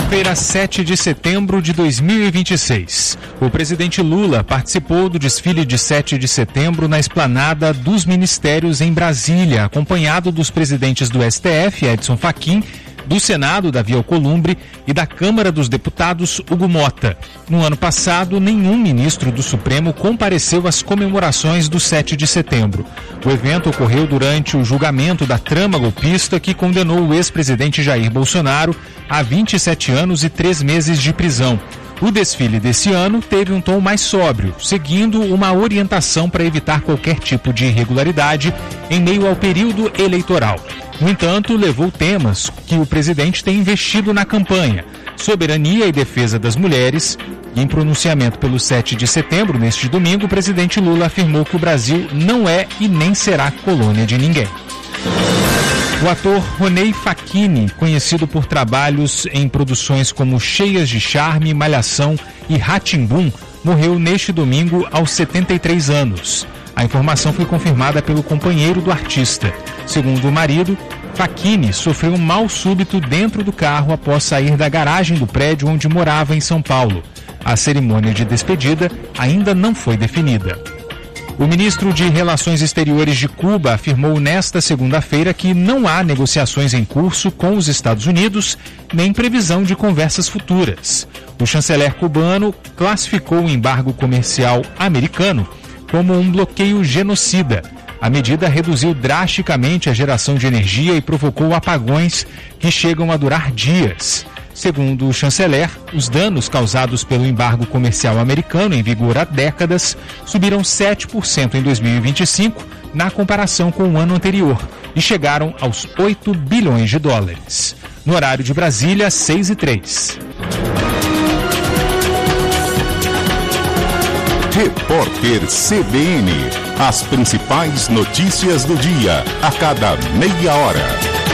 Quinta-feira, 7 de setembro de 2026. O presidente Lula participou do desfile de 7 de setembro na esplanada dos Ministérios em Brasília, acompanhado dos presidentes do STF, Edson Fachin, do Senado, Davi Alcolumbre, e da Câmara dos Deputados, Hugo Mota. No ano passado, nenhum ministro do Supremo compareceu às comemorações do 7 de setembro. O evento ocorreu durante o julgamento da trama golpista que condenou o ex-presidente Jair Bolsonaro a 27 anos e 3 meses de prisão. O desfile desse ano teve um tom mais sóbrio, seguindo uma orientação para evitar qualquer tipo de irregularidade em meio ao período eleitoral. No entanto, levou temas que o presidente tem investido na campanha: soberania e defesa das mulheres. E em pronunciamento pelo 7 de setembro, neste domingo, o presidente Lula afirmou que o Brasil não é e nem será colônia de ninguém. O ator Ronei Facchini, conhecido por trabalhos em produções como Cheias de Charme, Malhação e Rá-Tim-Bum, morreu neste domingo aos 73 anos. A informação foi confirmada pelo companheiro do artista. Segundo o marido, Facchini sofreu um mal súbito dentro do carro após sair da garagem do prédio onde morava em São Paulo. A cerimônia de despedida ainda não foi definida. O ministro de Relações Exteriores de Cuba afirmou nesta segunda-feira que não há negociações em curso com os Estados Unidos, nem previsão de conversas futuras. O chanceler cubano classificou o embargo comercial americano como um bloqueio genocida. A medida reduziu drasticamente a geração de energia e provocou apagões que chegam a durar dias. Segundo o chanceler, os danos causados pelo embargo comercial americano, em vigor há décadas, subiram 7% em 2025, na comparação com o ano anterior, e chegaram aos 8 bilhões de dólares. No horário de Brasília, 6h03. Repórter CBN. As principais notícias do dia, a cada meia hora.